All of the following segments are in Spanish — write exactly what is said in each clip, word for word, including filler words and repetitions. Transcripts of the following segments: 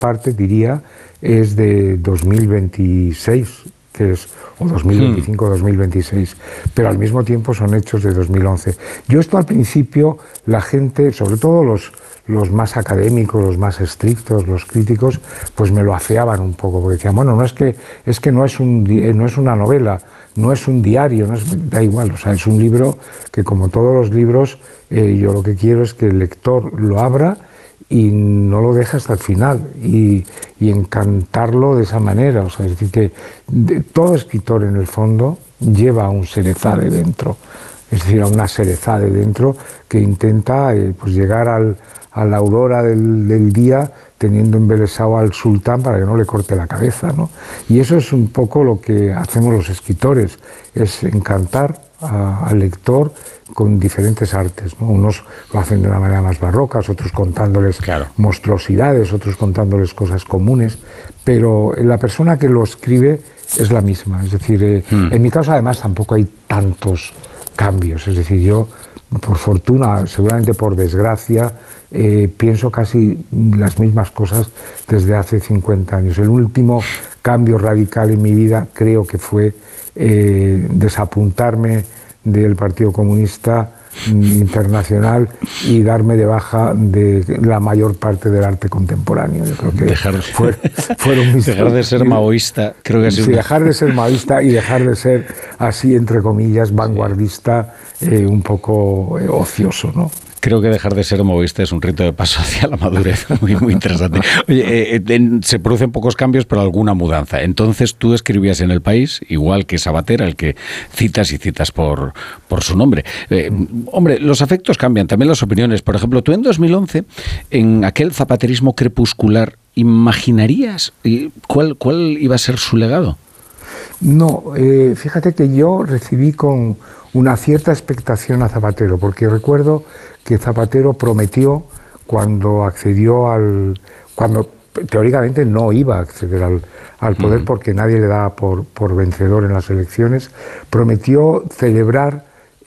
parte, diría, es de dos mil veintiséis, que es, o dos mil veinticinco o dos mil veintiséis, pero al mismo tiempo son hechos de dos mil once. Yo esto al principio, la gente, sobre todo los, los más académicos, los más estrictos, los críticos, pues me lo afeaban un poco, porque decían, bueno, no es que, es que no es un, no es una novela, no es un diario, no es, da igual, o sea, es un libro que, como todos los libros, eh, yo lo que quiero es que el lector lo abra y no lo deja hasta el final, y, y encantarlo de esa manera. O sea, es decir, que de, todo escritor en el fondo lleva a un Sherezade dentro, es decir, a una Sherezade dentro que intenta eh, pues llegar al, a la aurora del, del día teniendo embelesado al sultán para que no le corte la cabeza, ¿no? Y eso es un poco lo que hacemos los escritores, es encantar a, al lector con diferentes artes, ¿no? Unos lo hacen de una manera más barroca, otros contándoles claro. monstruosidades, otros contándoles cosas comunes, pero la persona que lo escribe es la misma. Es decir, eh, hmm. en mi caso además tampoco hay tantos cambios, es decir, yo por fortuna, seguramente por desgracia, eh, pienso casi las mismas cosas desde hace cincuenta años. El último cambio radical en mi vida creo que fue eh, desapuntarme del Partido Comunista Internacional y darme de baja de la mayor parte del arte contemporáneo. Yo creo que dejar, fue, fueron mis dejar de ser maoísta, creo que sí, una... dejar de ser maoísta y dejar de ser así, entre comillas, vanguardista, eh, un poco eh, ocioso, ¿no? Creo que dejar de ser maoísta es un rito de paso hacia la madurez muy, muy interesante. Oye, eh, en, se producen pocos cambios, pero alguna mudanza. Entonces tú escribías en El País, igual que Sabater, al que citas y citas por, por su nombre. Eh, hombre, los afectos cambian, también las opiniones. Por ejemplo, tú en dos mil once, en aquel zapaterismo crepuscular, ¿imaginarías cuál, cuál iba a ser su legado? No, eh, fíjate que yo recibí con una cierta expectación a Zapatero, porque recuerdo que Zapatero prometió cuando accedió al... cuando teóricamente no iba a acceder al, al poder uh-huh. porque nadie le daba por, por vencedor en las elecciones, prometió celebrar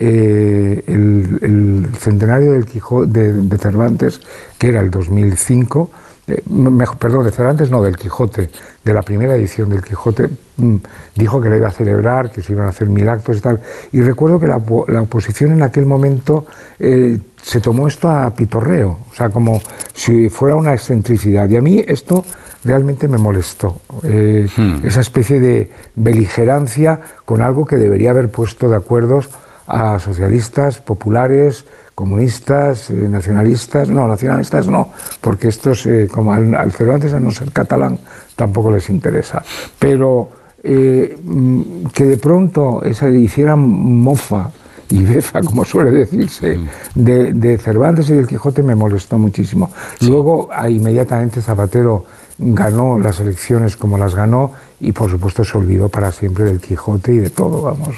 eh, el, el centenario del Quijote, de, de Cervantes, que era el dos mil cinco, Eh, mejor, perdón, de Cervantes no, del Quijote, de la primera edición del Quijote, mmm, dijo que la iba a celebrar, que se iban a hacer mil actos y tal, y recuerdo que la, la oposición en aquel momento eh, se tomó esto a pitorreo, o sea, como si fuera una excentricidad, y a mí esto realmente me molestó, eh, hmm. esa especie de beligerancia con algo que debería haber puesto de acuerdo a socialistas, populares, comunistas, eh, nacionalistas, no, nacionalistas no, porque estos, eh, como al, al Cervantes, a no ser catalán, tampoco les interesa. Pero eh, que de pronto esa, hicieran mofa y befa, como suele decirse, de, de Cervantes y del Quijote me molestó muchísimo. Luego, inmediatamente Zapatero ganó las elecciones como las ganó y por supuesto se olvidó para siempre del Quijote y de todo, vamos.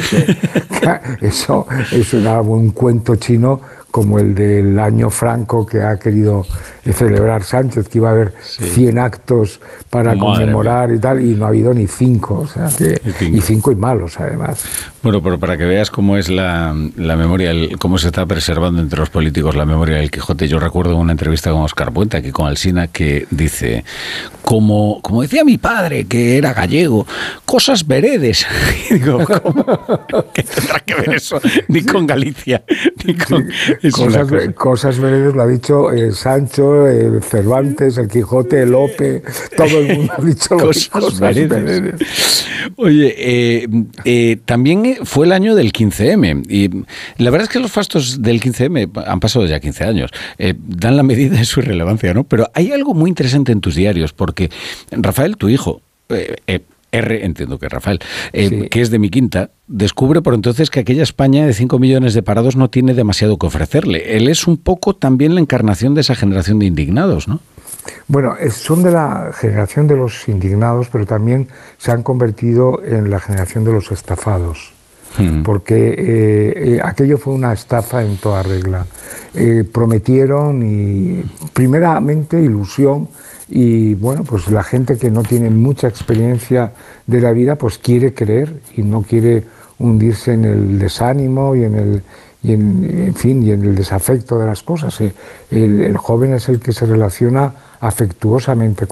Eso, eso era un cuento chino como el del año franco que ha querido celebrar Sánchez, que iba a haber sí. cien actos para Madre conmemorar mía. Y tal, y no ha habido ni cinco, o sea, que, y, cinco. y cinco y malos además. Bueno, pero para que veas cómo es la, la memoria, el, cómo se está preservando entre los políticos la memoria del Quijote, yo recuerdo una entrevista con Óscar Puente, aquí con Alsina, que dice, como, como decía mi padre, que era gallego, cosas veredes. Y digo, ¿cómo? ¿Qué tendrá que ver eso? Ni con Galicia, ni con... Sí. Cosas, cosa. cosas veredes lo ha dicho eh, Sancho, eh, Cervantes, el Quijote, Lope, todo el mundo ha dicho cosas, cosas veredes. veredes. Oye, eh, eh, también fue el año del quince eme y la verdad es que los fastos del quince eme han pasado ya quince años, eh, dan la medida de su irrelevancia, ¿no? Pero hay algo muy interesante en tus diarios, porque Rafael, tu hijo, eh, eh, R, entiendo que Rafael, eh, sí. que es de mi quinta, descubre por entonces que aquella España de cinco millones de parados no tiene demasiado que ofrecerle. Él es un poco también la encarnación de esa generación de indignados, ¿no? Bueno, son de la generación de los indignados, pero también se han convertido en la generación de los estafados. Hmm. Porque eh, eh, aquello fue una estafa en toda regla. Eh, prometieron y, primeramente, ilusión. Y bueno, pues la gente que no tiene mucha experiencia de la vida, pues quiere creer y no quiere hundirse en el desánimo y en el, y en, en fin, y en el desafecto de las cosas. El, el joven es el que se relaciona afectuosamente